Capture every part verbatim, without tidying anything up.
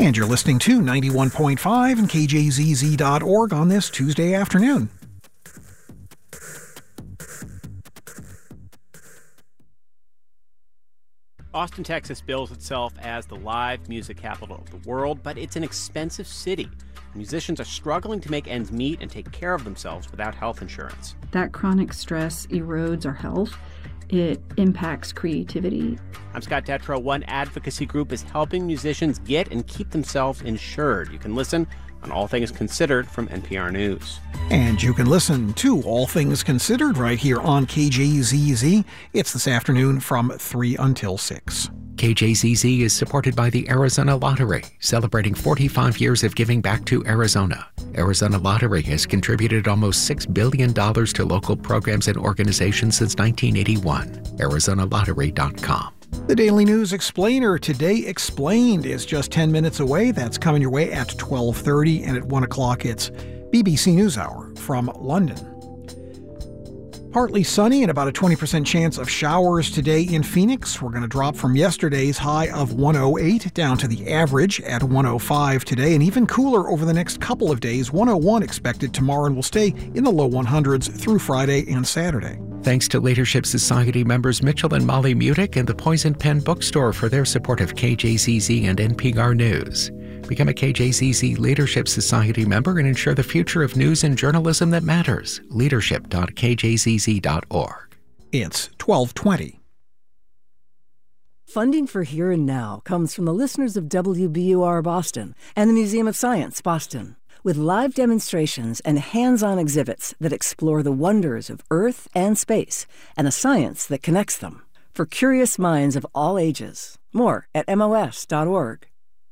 And you're listening to ninety-one point five and K J Z Z dot org on this Tuesday afternoon. Austin, Texas bills itself as the live music capital of the world, but it's an expensive city. Musicians are struggling to make ends meet and take care of themselves without health insurance. That chronic stress erodes our health. It impacts creativity. I'm Scott Detrow. One advocacy group is helping musicians get and keep themselves insured. You can listen on All Things Considered from N P R News. And you can listen to All Things Considered right here on K J Z Z. It's this afternoon from three until six. K J Z Z is supported by the Arizona Lottery, celebrating forty-five years of giving back to Arizona. Arizona Lottery has contributed almost six billion dollars to local programs and organizations since nineteen eighty-one. Arizona Lottery dot com. The Daily News Explainer Today Explained is just ten minutes away. That's coming your way at twelve thirty, and at one o'clock it's B B C NewsHour from London. Partly sunny and about a twenty percent chance of showers today in Phoenix. We're going to drop from yesterday's high of one oh eight down to the average at one oh five today, and even cooler over the next couple of days. one oh one expected tomorrow, and will stay in the low hundreds through Friday and Saturday. Thanks to Leadership Society members Mitchell and Molly Mudick and the Poison Pen Bookstore for their support of K J Z Z and N P R News. Become a K J Z Z Leadership Society member and ensure the future of news and journalism that matters. leadership dot K J Z Z dot org. It's twelve twenty. Funding for Here and Now comes from the listeners of W B U R Boston and the Museum of Science Boston, with live demonstrations and hands-on exhibits that explore the wonders of Earth and space and the science that connects them, for curious minds of all ages. More at M O S dot org.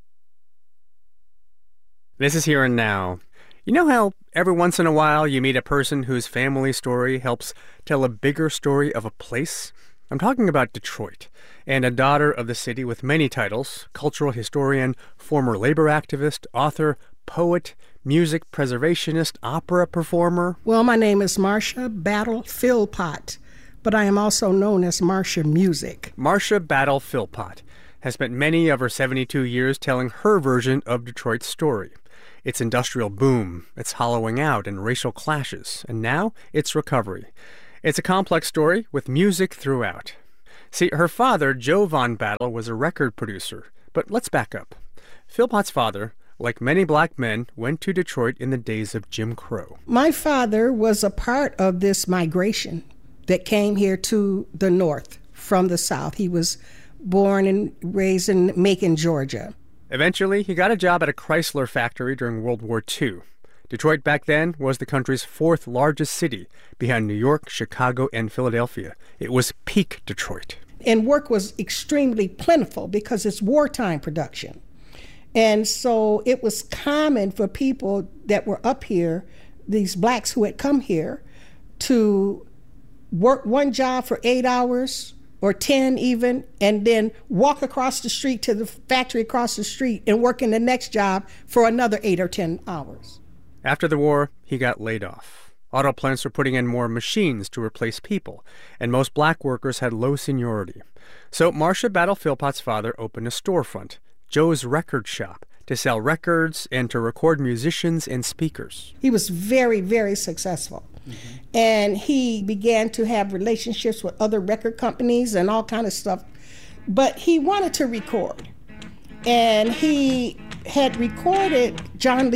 This is Here and Now. You know how every once in a while you meet a person whose family story helps tell a bigger story of a place? I'm talking about Detroit, and a daughter of the city with many titles: cultural historian, former labor activist, author, poet, music preservationist, opera performer. Well, my name is Marcia Battle Philpott, but I am also known as Marcia Music. Marcia Battle Philpott has spent many of her seventy-two years telling her version of Detroit's story. Its industrial boom, its hollowing out and racial clashes, and now its recovery. It's a complex story with music throughout. See, her father, Joe Von Battle, was a record producer. But let's back up. Philpott's father, like many black men, went to Detroit in the days of Jim Crow. My father was a part of this migration that came here to the north from the south. He was born and raised in Macon, Georgia. Eventually, he got a job at a Chrysler factory during World War Two. Detroit back then was the country's fourth largest city, behind New York, Chicago, and Philadelphia. It was peak Detroit. And work was extremely plentiful because it's wartime production. And so it was common for people that were up here, these blacks who had come here, to work one job for eight hours or ten even, and then walk across the street to the factory across the street and work in the next job for another eight or ten hours. After the war, he got laid off. Auto plants were putting in more machines to replace people, and most black workers had low seniority. So Marcia Battle Philpott's father opened a storefront, Joe's Record Shop, to sell records and to record musicians and speakers. He was very, very successful. Mm-hmm. And he began to have relationships with other record companies and all kind of stuff. But he wanted to record. And he had recorded John Lee